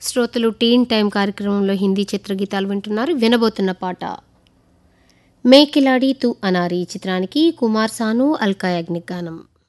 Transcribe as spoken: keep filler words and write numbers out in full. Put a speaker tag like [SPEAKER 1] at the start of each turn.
[SPEAKER 1] శ్రోతలు టీన్ టైం కార్యక్రమంలో హిందీ చిత్రగీతాలు వింటున్నారు. వినబోతున్న పాట మే కిలాడి తు అనారి చిత్రానికి కుమార్ సాను, అల్కా యాగ్నిక్ గానం.